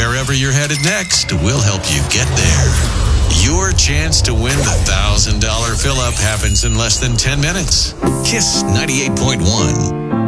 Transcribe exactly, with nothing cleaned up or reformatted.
wherever you're headed next, we'll help you get there. Your chance to win the one thousand dollars fill-up happens in less than ten minutes. Kiss ninety-eight point one.